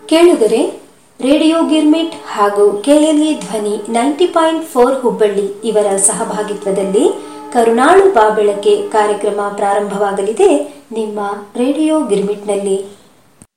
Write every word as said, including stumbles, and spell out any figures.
ಕೇಳುಗರೆ, ರೇಡಿಯೋ ಗಿರ್ಮಿಟ್ ಹಾಗೂ ಕೆಎಲ್ಇ ಧ್ವನಿ ನೈಂಟಿ ಪಾಯಿಂಟ್ ಫೋರ್ ಹುಬ್ಬಳ್ಳಿ ಇವರ ಸಹಭಾಗಿತ್ವದಲ್ಲಿ ಕರುಣಾಳು ಬಾಬೆಳಕೆ ಕಾರ್ಯಕ್ರಮ ಪ್ರಾರಂಭವಾಗಲಿದೆ ನಿಮ್ಮ ರೇಡಿಯೋ ಗಿರ್ಮಿಟ್ನಲ್ಲಿ.